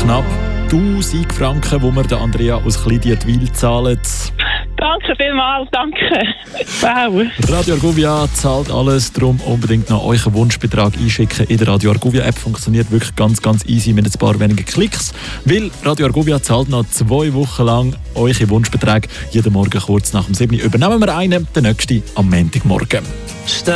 knapp 1000 Franken, die wir der Andrea aus Kleindietwil zahlen. Danke vielmals, danke. Wow. Radio Argovia zahlt alles, darum unbedingt noch euren Wunschbetrag einschicken. In der Radio Argovia App funktioniert wirklich ganz, ganz easy mit ein paar wenigen Klicks. Weil Radio Argovia zahlt noch 2 Wochen lang eure Wunschbeträge. Jeden Morgen kurz nach dem 7 übernehmen wir einen, den nächsten am Montagmorgen.